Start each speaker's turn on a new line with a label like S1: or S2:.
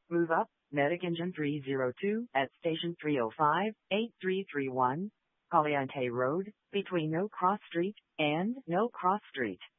S1: Move up, Medic Engine 302 at Station 305, 8331, Caliente Road, between No Cross Street and No Cross Street.